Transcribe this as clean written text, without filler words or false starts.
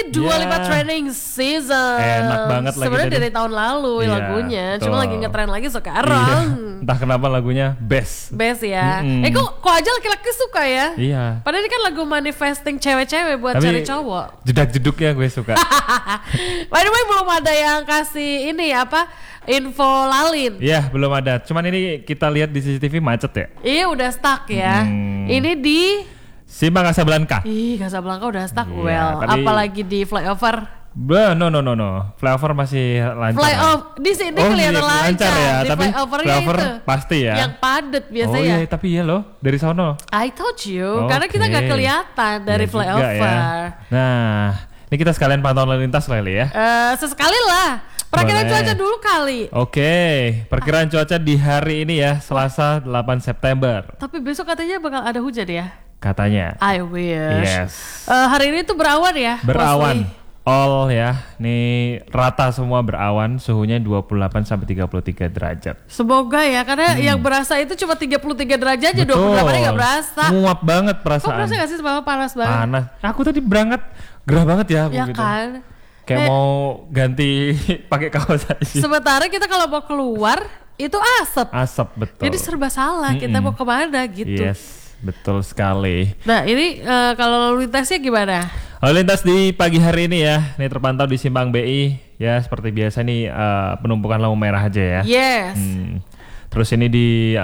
Dua Lipa Training Season. Enak banget lagi. Sebenarnya dari tahun lalu lagunya, cuma lagi ngetren lagi sekarang. Entah kenapa lagunya best Ya. Kok aja laki-laki suka ya? Iya. Padahal ini kan lagu manifesting cewek-cewek buat cari cowok. Jedak-jeduknya gue suka. By the way, belum ada yang kasih ini info lalin. Iya, belum ada. Cuman ini kita lihat di CCTV macet ya. Iya, udah stuck ya. Ini di Simpang Casablanca. Casablanca udah stuck. Iya, Apalagi di flyover. No. Flyover masih lancar. Flyover di sini kelihatan lancar ya. di Tapi flyover itu pasti ya. yang padat biasanya. Oh iya, tapi iya loh dari sono. I told you, karena kita nggak kelihatan dari flyover. Ya. Nah, ini kita sekalian pantau lalu lintas kali ya. Sesekali lah. Perkiraan cuaca dulu kali. Oke, perkiraan cuaca di hari ini ya, Selasa 8 September. Tapi besok katanya bakal ada hujan ya? Katanya. I wish. Yes. Hari ini tuh berawan ya? Berawan. Mostly. All ya. Nih rata semua berawan, suhunya 28 sampai 33 derajat. Semoga ya, karena yang berasa itu cuma 33 derajat aja, 28-nya nggak berasa. Nguap banget perasaan. Kok berasa gak sih semalam panas banget? Panas. Aku tadi berangkat gerah banget ya. Ya gitu. kan? Kayak mau ganti pakai kaos aja. Sementara kita kalau mau keluar itu asap. Asap, betul. Jadi serba salah, kita mau kemana gitu. Yes. Betul sekali. Nah ini kalau lalu lintasnya gimana? Lalu lintas di pagi hari ini ya, ini terpantau di Simpang BI ya, seperti biasa nih penumpukan lampu merah aja ya. Yes. Terus ini di